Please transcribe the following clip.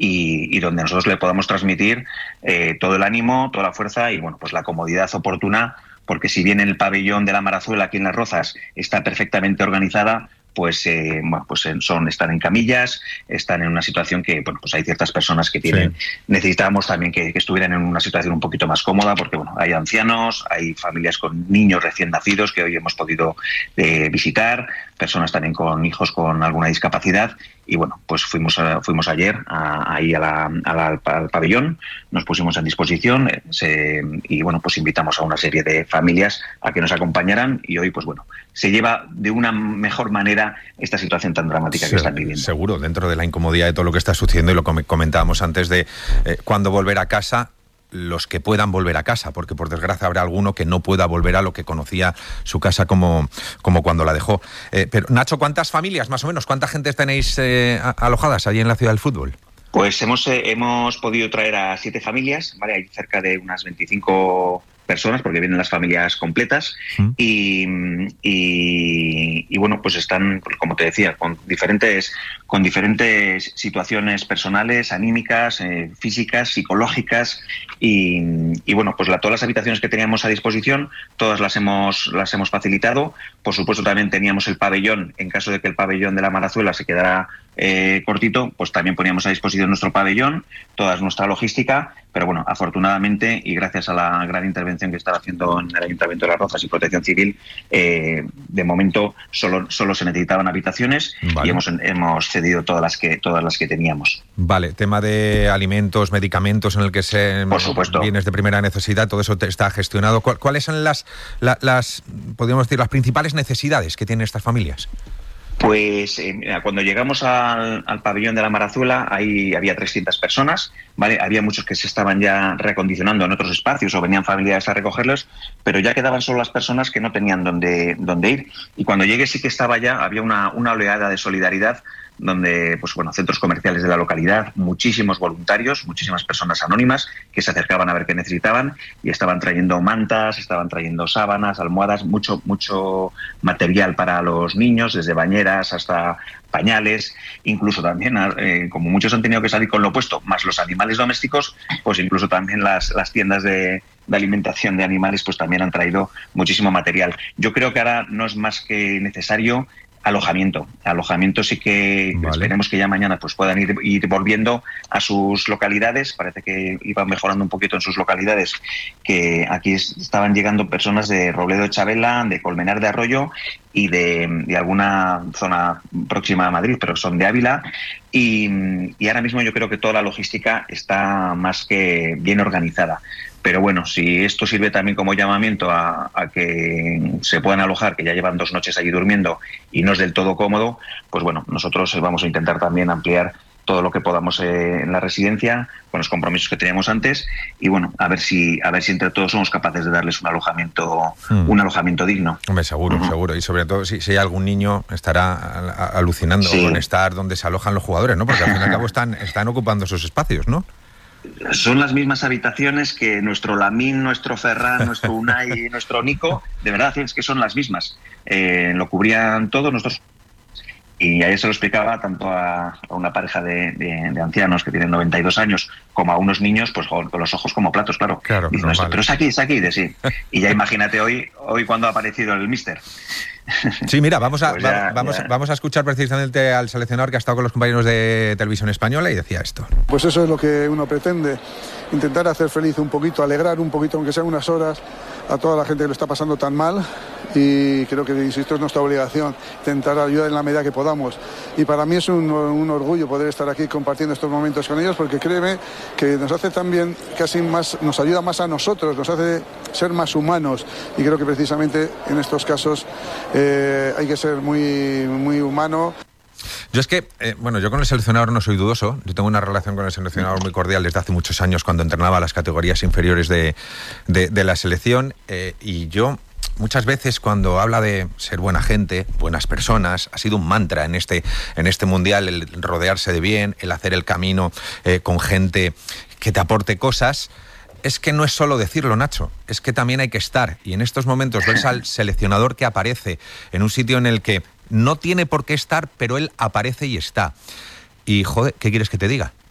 y donde nosotros le podamos transmitir todo el ánimo, toda la fuerza y bueno, pues la comodidad oportuna, porque si bien el pabellón de la Marazuela aquí en Las Rozas está perfectamente organizada, pues están en camillas, están en una situación que bueno, pues hay ciertas personas que tienen, necesitábamos también que estuvieran en una situación un poquito más cómoda, porque bueno, hay ancianos, hay familias con niños recién nacidos que hoy hemos podido visitar, personas también con hijos con alguna discapacidad. Y bueno, pues fuimos ayer ahí al pabellón, nos pusimos en disposición y bueno, pues invitamos a una serie de familias a que nos acompañaran y hoy pues bueno, se lleva de una mejor manera esta situación tan dramática que están viviendo. Seguro, dentro de la incomodidad de todo lo que está sucediendo y lo que comentábamos antes de cuándo volver a casa, los que puedan volver a casa, porque por desgracia habrá alguno que no pueda volver a lo que conocía su casa como cuando la dejó. Pero Nacho, ¿cuántas familias, más o menos, cuánta gente tenéis alojadas allí en la Ciudad del Fútbol? Pues hemos podido traer a 7 familias, ¿vale? Hay cerca de unas 25 personas, porque vienen las familias completas, y bueno, pues están, como te decía, con diferentes situaciones personales, anímicas, físicas, psicológicas, y bueno, pues todas las habitaciones que teníamos a disposición, todas las hemos facilitado. Por supuesto, también teníamos el pabellón, en caso de que el pabellón de la Marazuela se quedara cortito, pues también poníamos a disposición nuestro pabellón, toda nuestra logística, pero bueno, afortunadamente y gracias a la gran intervención que estaba haciendo en el Ayuntamiento de Las Rozas y Protección Civil, de momento solo se necesitaban habitaciones. Vale. Y hemos cedido todas las que teníamos. Vale, tema de alimentos, medicamentos en el que por supuesto, bienes de primera necesidad, todo eso está gestionado. ¿Cuáles son las podríamos decir, las principales necesidades que tienen estas familias? Pues cuando llegamos al pabellón de la Marazuela, ahí había 300 personas, ¿vale? Había muchos que se estaban ya reacondicionando en otros espacios o venían familiares a recogerlos, pero ya quedaban solo las personas que no tenían dónde ir. Y cuando llegué sí que había una oleada de solidaridad, donde, pues bueno, centros comerciales de la localidad, muchísimos voluntarios, muchísimas personas anónimas que se acercaban a ver qué necesitaban y estaban trayendo mantas, estaban trayendo sábanas, almohadas, mucho material para los niños, desde bañeras hasta pañales, incluso también, como muchos han tenido que salir con lo opuesto, más los animales domésticos, pues incluso también las tiendas de alimentación de animales pues también han traído muchísimo material. Yo creo que ahora no es más que necesario alojamiento sí que vale. Esperemos que ya mañana pues puedan ir volviendo a sus localidades. Parece que iban mejorando un poquito en sus localidades, que aquí estaban llegando personas de Robledo de Chabela, de Colmenar de Arroyo y de alguna zona próxima a Madrid, pero son de Ávila, y ahora mismo yo creo que toda la logística está más que bien organizada. Pero bueno, si esto sirve también como llamamiento a que se puedan alojar, que ya llevan 2 noches allí durmiendo y no es del todo cómodo, pues bueno, nosotros vamos a intentar también ampliar todo lo que podamos en la residencia, con los compromisos que teníamos antes, y bueno, a ver si entre todos somos capaces de darles un alojamiento digno. Hombre, seguro, y sobre todo si hay algún niño estará alucinando con estar donde se alojan los jugadores, ¿no? Porque al fin y al cabo están ocupando esos espacios, ¿no? Son las mismas habitaciones que nuestro Lamín, nuestro Ferran, nuestro Unai y nuestro Nico, de verdad es que son las mismas. Lo cubrían todos nosotros. Y ayer se lo explicaba tanto a una pareja de ancianos que tienen 92 años como a unos niños, pues con los ojos como platos, claro. Dicen, no, vale. Pero es aquí, sí. Y ya imagínate hoy cuando ha aparecido el míster. Sí, mira, vamos a escuchar precisamente al seleccionador que ha estado con los compañeros de Televisión Española y decía esto. Pues eso es lo que uno pretende, intentar hacer feliz un poquito, alegrar un poquito, aunque sean unas horas, a toda la gente que lo está pasando tan mal, y creo que, insisto, es nuestra obligación intentar ayudar en la medida que podamos. Y para mí es un orgullo poder estar aquí compartiendo estos momentos con ellos, porque créeme que nos hace también nos ayuda más a nosotros, nos hace ser más humanos, y creo que precisamente en estos casos hay que ser muy, muy humano. Yo es que, yo con el seleccionador no soy dudoso. Yo tengo una relación con el seleccionador muy cordial desde hace muchos años, cuando entrenaba las categorías inferiores de la selección, y yo muchas veces cuando habla de ser buena gente, buenas personas, ha sido un mantra en este mundial el rodearse de bien, el hacer el camino con gente que te aporte cosas. Es que no es solo decirlo, Nacho, es que también hay que estar. Y en estos momentos ves al seleccionador que aparece en un sitio en el que no tiene por qué estar, pero él aparece y está. Y, joder, ¿qué quieres que te diga?